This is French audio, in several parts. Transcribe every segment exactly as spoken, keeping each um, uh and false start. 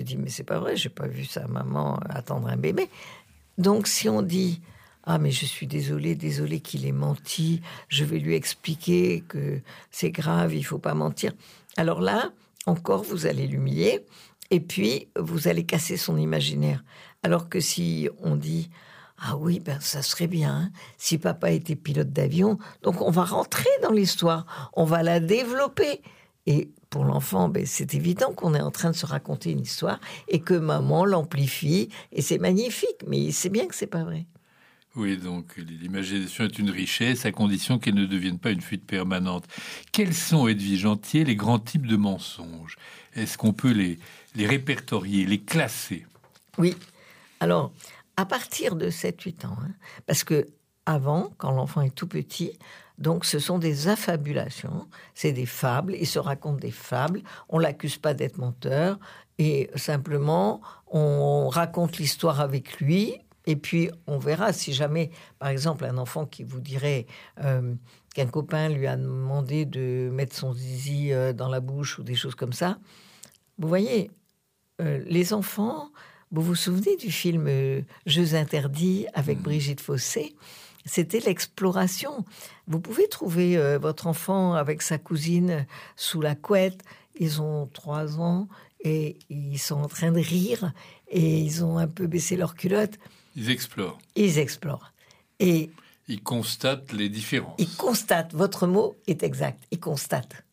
Je dis, mais c'est pas vrai, j'ai pas vu sa maman attendre un bébé. Donc, si on dit, ah, mais je suis désolée, désolée qu'il ait menti, je vais lui expliquer que c'est grave, il faut pas mentir. Alors là, encore, vous allez l'humilier, et puis, vous allez casser son imaginaire. Alors que si on dit, ah oui, ben ça serait bien, hein, si papa était pilote d'avion, donc on va rentrer dans l'histoire, on va la développer. Et pour l'enfant, ben, c'est évident qu'on est en train de se raconter une histoire et que maman l'amplifie, et c'est magnifique, mais il sait bien que c'est pas vrai. Oui, donc l'imagination est une richesse, à condition qu'elle ne devienne pas une fuite permanente. Quels sont, Edwige Antier, les grands types de mensonges? Est-ce qu'on peut les, les répertorier, les classer? Oui, alors, à partir de sept huit ans, hein, parce que avant, quand l'enfant est tout petit, donc ce sont des affabulations, c'est des fables, il se raconte des fables, on l'accuse pas d'être menteur, et simplement, on raconte l'histoire avec lui, et puis on verra si jamais, par exemple, un enfant qui vous dirait euh, qu'un copain lui a demandé de mettre son zizi euh, dans la bouche ou des choses comme ça, vous voyez, euh, les enfants, vous vous souvenez du film euh, Jeux interdits avec mmh. Brigitte Fossé? C'était l'exploration. Vous pouvez trouver euh, votre enfant avec sa cousine sous la couette. Ils ont trois ans et ils sont en train de rire et ils ont un peu baissé leur culotte. Ils explorent. Ils explorent. Et ils constatent les différences. Ils constatent. Votre mot est exact. Ils constatent.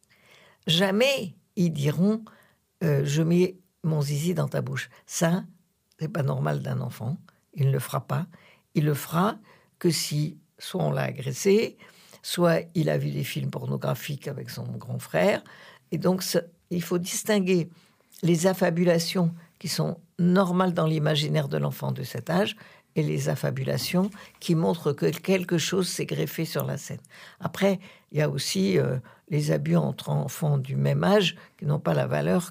Jamais ils diront euh, « je mets mon zizi dans ta bouche ». Ça, c'est pas normal d'un enfant. Il ne le fera pas. Il le fera que si soit on l'a agressé, soit il a vu des films pornographiques avec son grand frère. Et donc, ça, il faut distinguer les affabulations qui sont normales dans l'imaginaire de l'enfant de cet âge et les affabulations qui montrent que quelque chose s'est greffé sur la scène. Après, il y a aussi euh, les abus entre enfants du même âge qui n'ont pas la valeur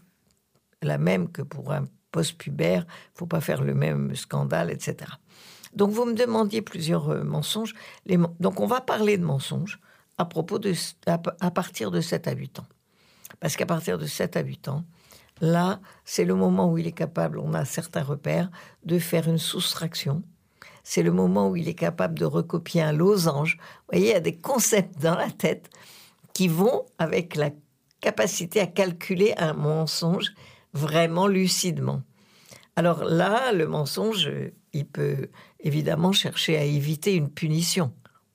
la même que pour un post-pubère. Il ne faut pas faire le même scandale, et cetera. Donc, vous me demandiez plusieurs euh, mensonges. Les, donc, on va parler de mensonges à propos de à, à partir de sept à huit ans. Parce qu'à partir de sept à huit ans, là, c'est le moment où il est capable, on a certains repères, de faire une soustraction. C'est le moment où il est capable de recopier un losange. Vous voyez, il y a des concepts dans la tête qui vont avec la capacité à calculer un mensonge vraiment lucidement. Alors là, le mensonge, il peut évidemment chercher à éviter une punition.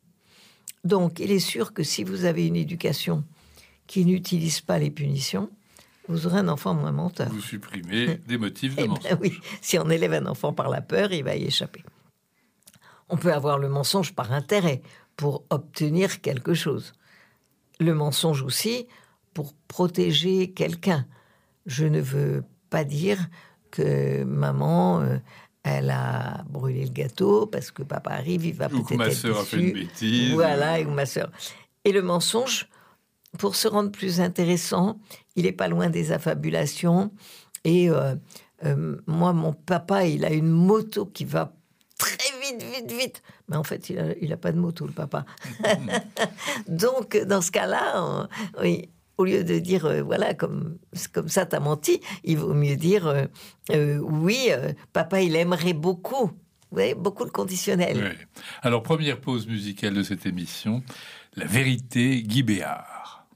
Donc, il est sûr que si vous avez une éducation qui n'utilise pas les punitions, vous aurez un enfant moins menteur. Vous supprimez des motifs de eh mensonge. Ben oui, si on élève un enfant par la peur, il va y échapper. On peut avoir le mensonge par intérêt, pour obtenir quelque chose. Le mensonge aussi pour protéger quelqu'un. Je ne veux pas dire que maman, euh, elle a brûlé le gâteau parce que papa arrive, il va ou peut-être que ma être sœur a déçu. fait une bêtise. Voilà, ou ma sœur. Et le mensonge, pour se rendre plus intéressant, il est pas loin des affabulations. Et euh, euh, moi, mon papa, il a une moto qui va très vite, vite, vite. Mais en fait, il a, il a pas de moto, le papa. Donc, dans ce cas-là, on, oui, au lieu de dire, euh, voilà, comme, comme ça, t'as menti, il vaut mieux dire, euh, euh, oui, euh, papa, il aimerait beaucoup. Vous voyez, beaucoup le conditionnel. Oui. Alors, première pause musicale de cette émission, La Vérité, Guy Béard.